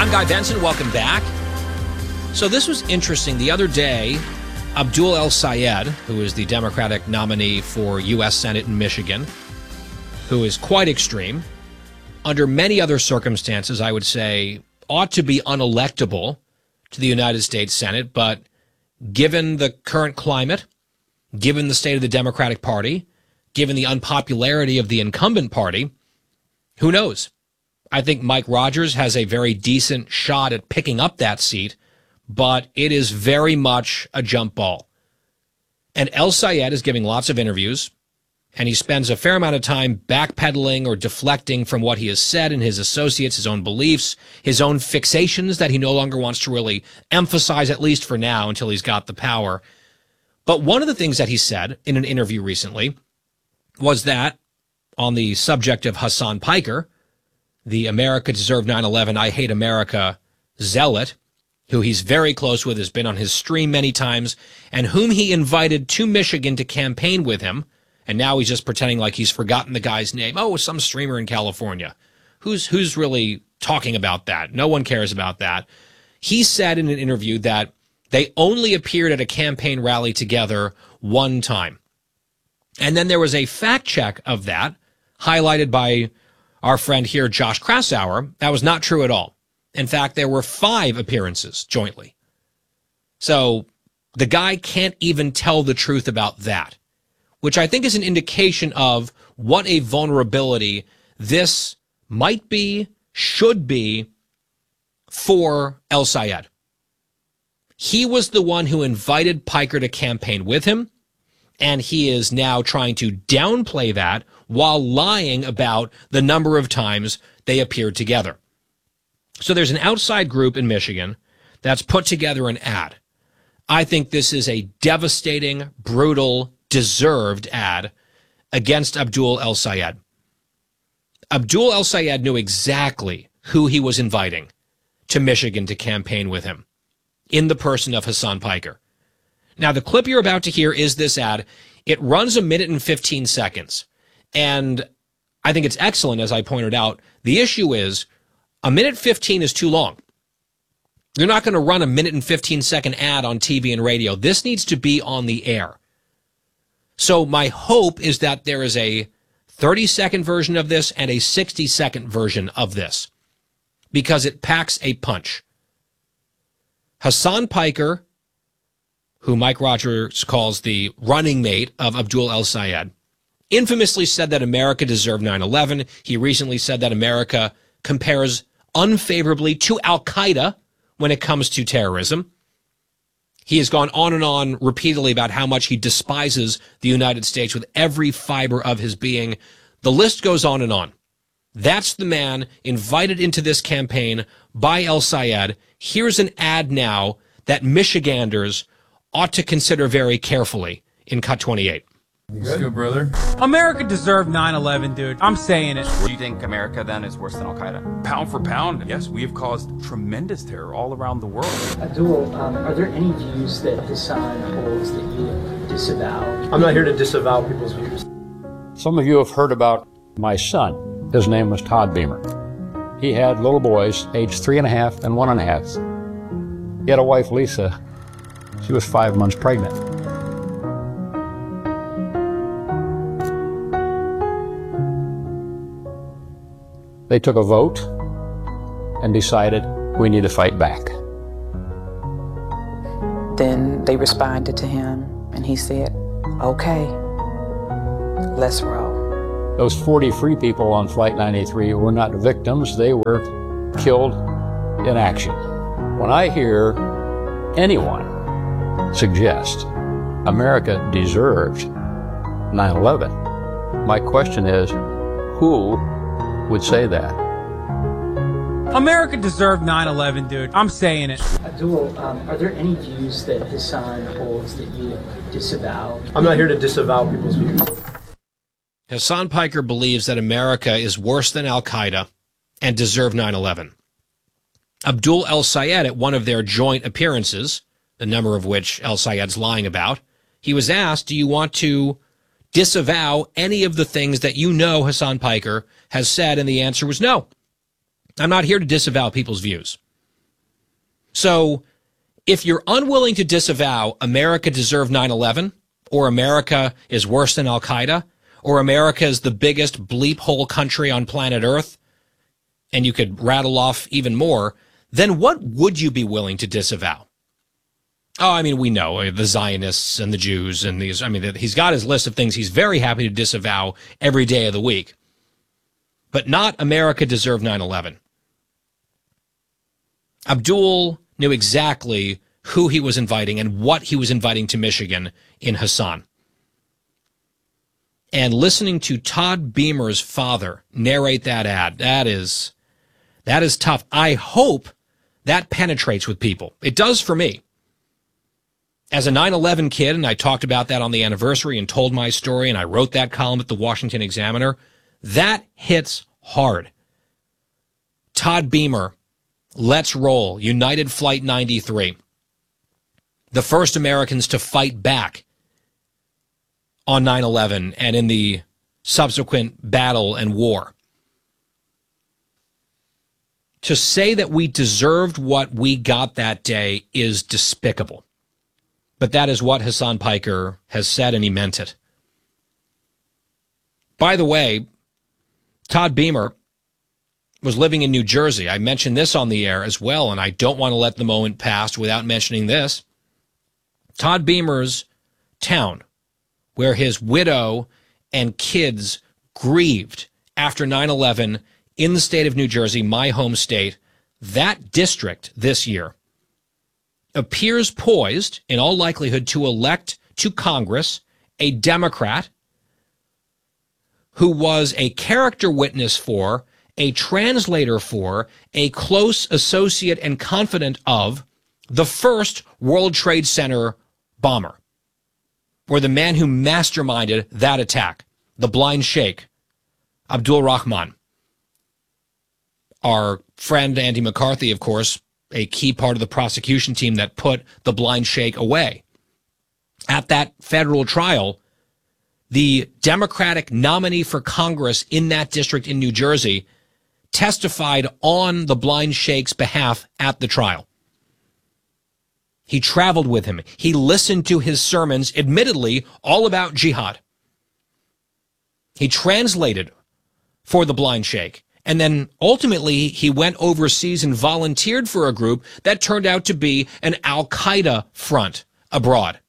I'm Guy Benson. Welcome back. So this was interesting. The other day, Abdul El-Sayed, who is the Democratic nominee for U.S. Senate in Michigan, who is quite extreme, under many other circumstances, I would say, ought to be unelectable to the United States Senate, but given the current climate, given the state of the Democratic Party, given the unpopularity of the incumbent party, who knows? I think Mike Rogers has a very decent shot at picking up that seat, but it is very much a jump ball. And El-Sayed is giving lots of interviews, and he spends a fair amount of time backpedaling or deflecting from what he has said and his associates, his own beliefs, his own fixations that he no longer wants to really emphasize, at least for now, until he's got the power. But one of the things that he said in an interview recently was that, on the subject of Hasan Piker, the America Deserved 9/11, I Hate America zealot, who he's very close with, has been on his stream many times, and whom he invited to Michigan to campaign with him, and now he's just pretending like he's forgotten the guy's name. Oh, some streamer in California. Who's really talking about that? No one cares about that. He said in an interview that they only appeared at a campaign rally together one time. And then there was a fact check of that, highlighted by our friend here, Josh Krausauer. That was not true at all. In fact, there were 5 appearances jointly. So the guy can't even tell the truth about that, which I think is an indication of what a vulnerability this might be, should be, for El-Sayed. He was the one who invited Piker to campaign with him, and he is now trying to downplay that while lying about the number of times they appeared together. So there's an outside group in Michigan that's put together an ad. I think this is a devastating, brutal, deserved ad against Abdul El-Sayed. Abdul El-Sayed knew exactly who he was inviting to Michigan to campaign with him, in the person of Hasan Piker. Now, the clip you're about to hear is this ad. It runs 1 minute and 15 seconds. And I think it's excellent, as I pointed out. The issue is 1 minute 15 is too long. You're not going to run a 1 minute and 15 second ad on TV and radio. This needs to be on the air. So my hope is that there is a 30-second version of this and a 60-second version of this, because it packs a punch. Hasan Piker, who Mike Rogers calls the running mate of Abdul El-Sayed, infamously said that America deserved 9/11. He recently said that America compares unfavorably to Al-Qaeda when it comes to terrorism. He has gone on and on repeatedly about how much he despises the United States with every fiber of his being. The list goes on and on. That's the man invited into this campaign by El-Sayed. Here's an ad now that Michiganders ought to consider very carefully in Cut 28. Let's go, brother. America deserved 9/11, dude. I'm saying it. Do you think America then is worse than Al-Qaeda? Pound for pound, yes, we have caused tremendous terror all around the world. Abdul, are there any views that Hasan holds that you disavow? I'm not here to disavow people's views. Some of you have heard about my son. His name was Todd Beamer. He had little boys, aged 3.5 and 1.5. He had a wife, Lisa. She was 5 months pregnant. They took a vote and decided we need to fight back. Then they responded to him and he said, okay, let's roll. Those 40 free people on Flight 93 were not victims, they were killed in action. When I hear anyone suggest America deserved 9/11, my question is, who would say that? America deserved 9/11, dude. I'm saying it. Abdul, are there any views that Hasan holds that you disavow? I'm not here to disavow people's views. Hasan Piker believes that America is worse than Al-Qaeda and deserved 9/11. Abdul El-Sayed, at one of their joint appearances, the number of which El-Sayed's lying about, he was asked, do you want to disavow any of the things that you know Hasan Piker has said? And the answer was no. I'm not here to disavow people's views. So if you're unwilling to disavow America deserved 9/11, or America is worse than Al-Qaeda, or America is the biggest bleep hole country on planet Earth, and you could rattle off even more, then what would you be willing to disavow? Oh, I mean, we know the Zionists and the Jews and these. I mean, he's got his list of things he's very happy to disavow every day of the week. But not America deserved 9/11. Abdul knew exactly who he was inviting and what he was inviting to Michigan in Hassan. And listening to Todd Beamer's father narrate that ad, that is tough. I hope that penetrates with people. It does for me. As a 9/11 kid, and I talked about that on the anniversary and told my story, and I wrote that column at the Washington Examiner, that hits hard. Todd Beamer, let's roll, United Flight 93. The first Americans to fight back on 9/11 and in the subsequent battle and war. To say that we deserved what we got that day is despicable. But that is what Hassan Piker has said, and he meant it. By the way, Todd Beamer was living in New Jersey. I mentioned this on the air as well, and I don't want to let the moment pass without mentioning this. Todd Beamer's town, where his widow and kids grieved after 9/11 in the state of New Jersey, my home state, that district this year appears poised, in all likelihood, to elect to Congress a Democrat who was a character witness for, a translator for, a close associate and confidant of the first World Trade Center bomber, or the man who masterminded that attack, the blind sheikh, Abdul Rahman. Our friend Andy McCarthy, of course, a key part of the prosecution team that put the blind sheikh away. At that federal trial, the Democratic nominee for Congress in that district in New Jersey testified on the blind sheikh's behalf at the trial. He traveled with him. He listened to his sermons, admittedly all about jihad. He translated for the blind sheikh. And then ultimately he went overseas and volunteered for a group that turned out to be an Al-Qaeda front abroad.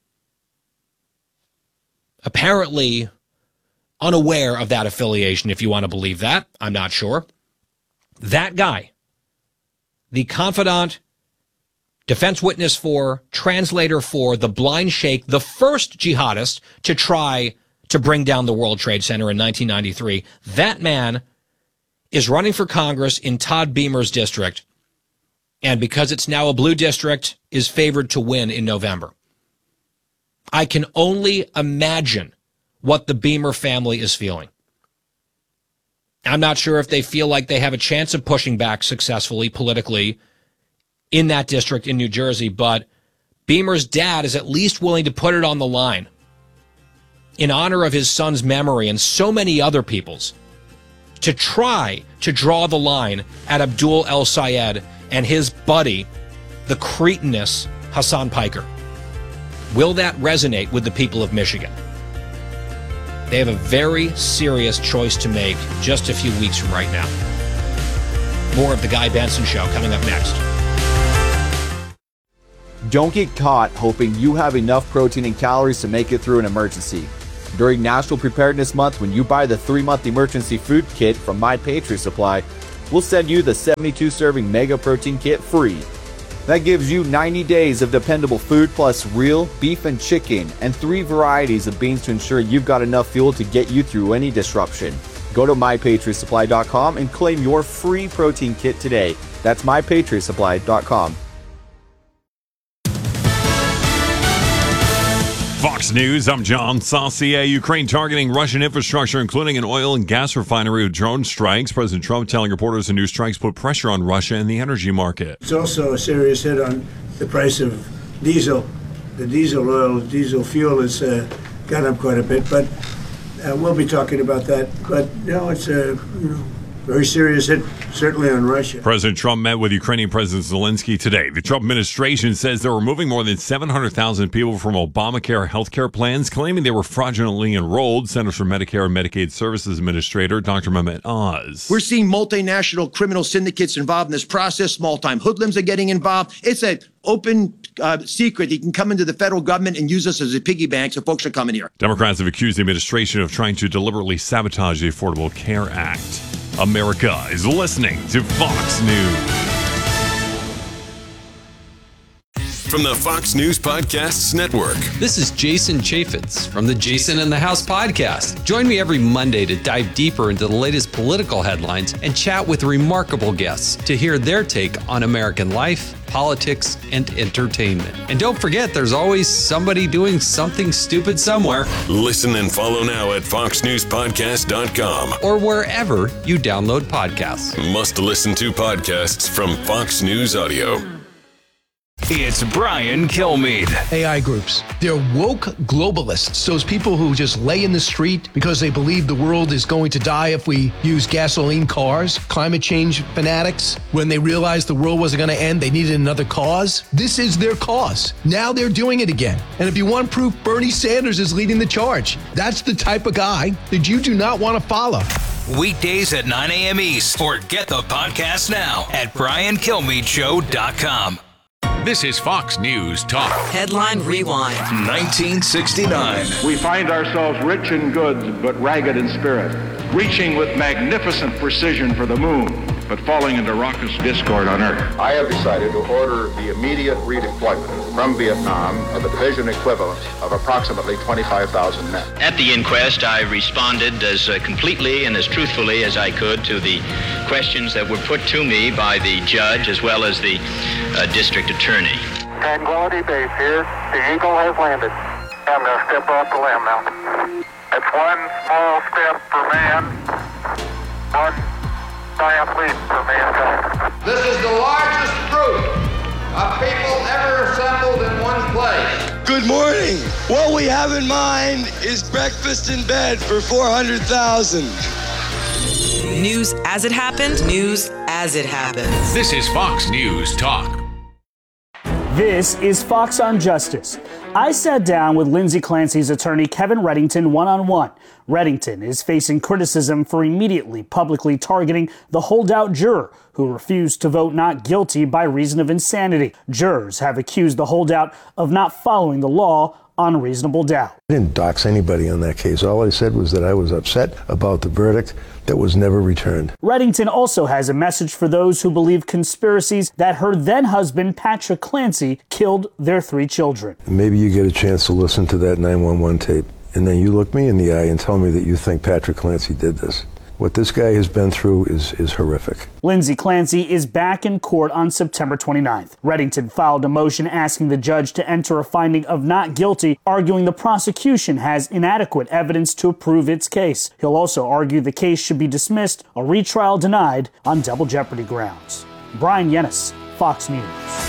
Apparently unaware of that affiliation, if you want to believe that. I'm not sure. That guy, the confidant, defense witness for, translator for the blind sheikh, the first jihadist to try to bring down the World Trade Center in 1993, that man is running for Congress in Todd Beamer's district, and because it's now a blue district, is favored to win in November. I can only imagine what the Beamer family is feeling. I'm not sure if they feel like they have a chance of pushing back successfully politically in that district in New Jersey, but Beamer's dad is at least willing to put it on the line in honor of his son's memory and so many other people's, to try to draw the line at Abdul El-Sayed and his buddy, the cretinous Hassan Piker. Will that resonate with the people of Michigan? They have a very serious choice to make just a few weeks from right now. More of The Guy Benson Show coming up next. Don't get caught hoping you have enough protein and calories to make it through an emergency. During National Preparedness Month, when you buy the 3-month emergency food kit from My Patriot Supply, we'll send you the 72-serving Mega Protein Kit free. That gives you 90 days of dependable food plus real beef and chicken and 3 varieties of beans to ensure you've got enough fuel to get you through any disruption. Go to MyPatriotSupply.com and claim your free protein kit today. That's MyPatriotSupply.com. Fox News, I'm John Saucier. Ukraine targeting Russian infrastructure, including an oil and gas refinery with drone strikes. President Trump telling reporters the new strikes put pressure on Russia and the energy market. It's also a serious hit on the price of diesel. The diesel fuel has gone up quite a bit, but we'll be talking about that. But it's Very serious hit, certainly on Russia. President Trump met with Ukrainian President Zelensky today. The Trump administration says they're removing more than 700,000 people from Obamacare health care plans, claiming they were fraudulently enrolled. Centers for Medicare and Medicaid Services Administrator Dr. Mehmet Oz. We're seeing multinational criminal syndicates involved in this process. Small-time hoodlums are getting involved. It's an open secret. You can come into the federal government and use us as a piggy bank, so folks are coming here. Democrats have accused the administration of trying to deliberately sabotage the Affordable Care Act. America is listening to Fox News. From the Fox News Podcasts Network. This is Jason Chaffetz from the Jason in the House podcast. Join me every Monday to dive deeper into the latest political headlines and chat with remarkable guests to hear their take on American life, politics, and entertainment. And don't forget, there's always somebody doing something stupid somewhere. Listen and follow now at foxnewspodcast.com or wherever you download podcasts. Must listen to podcasts from Fox News Audio. It's Brian Kilmeade. AI groups. They're woke globalists. Those people who just lay in the street because they believe the world is going to die if we use gasoline cars. Climate change fanatics. When they realized the world wasn't going to end, they needed another cause. This is their cause. Now they're doing it again. And if you want proof, Bernie Sanders is leading the charge. That's the type of guy that you do not want to follow. Weekdays at 9 a.m. East. Or get the podcast now at BrianKilmeadeShow.com. This is Fox News Talk. Headline Rewind. 1969. We find ourselves rich in goods, but ragged in spirit, reaching with magnificent precision for the moon, but falling into raucous discord on Earth. I have decided to order the immediate redeployment from Vietnam of the division equivalent of approximately 25,000 men. At the inquest, I responded as completely and as truthfully as I could to the questions that were put to me by the judge as well as the district attorney. Tranquility Base here. The Eagle has landed. I'm going to step off the limb now. It's one small step for man, one giant leap for mankind. This is the largest group of people ever assembled in one place. Good morning. What we have in mind is breakfast in bed for 400,000. News as it happened. News as it happens. This is Fox News Talk. This is Fox on Justice. I sat down with Lindsay Clancy's attorney, Kevin Reddington, one-on-one. Reddington is facing criticism for immediately publicly targeting the holdout juror who refused to vote not guilty by reason of insanity. Jurors have accused the holdout of not following the law on reasonable doubt. I didn't dox anybody on that case. All I said was that I was upset about the verdict that was never returned. Reddington also has a message for those who believe conspiracies that her then-husband, Patrick Clancy, killed their 3 children. Maybe you get a chance to listen to that 911 tape, and then you look me in the eye and tell me that you think Patrick Clancy did this. What this guy has been through is horrific. Lindsay Clancy is back in court on September 29th. Reddington filed a motion asking the judge to enter a finding of not guilty, arguing the prosecution has inadequate evidence to prove its case. He'll also argue the case should be dismissed, a retrial denied on double jeopardy grounds. Brian Yennis, Fox News.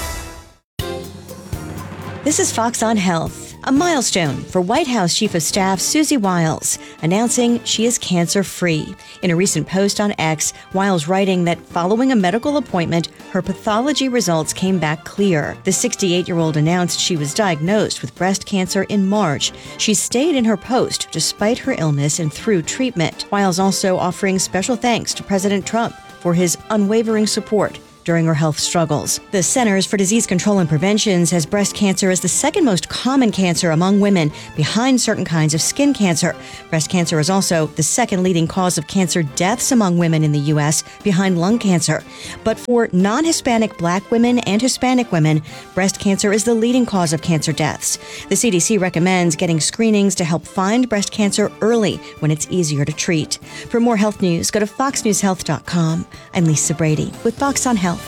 This is Fox on Health. A milestone for White House Chief of Staff Susie Wiles, announcing she is cancer-free. In a recent post on X, Wiles writing that following a medical appointment, her pathology results came back clear. The 68-year-old announced she was diagnosed with breast cancer in March. She stayed in her post despite her illness and through treatment. Wiles also offering special thanks to President Trump for his unwavering support during her health struggles. The Centers for Disease Control and Prevention says breast cancer is the second most common cancer among women, behind certain kinds of skin cancer. Breast cancer is also the second leading cause of cancer deaths among women in the U.S., behind lung cancer. But for non-Hispanic Black women and Hispanic women, breast cancer is the leading cause of cancer deaths. The CDC recommends getting screenings to help find breast cancer early when it's easier to treat. For more health news, go to foxnewshealth.com. I'm Lisa Brady with Fox on Health.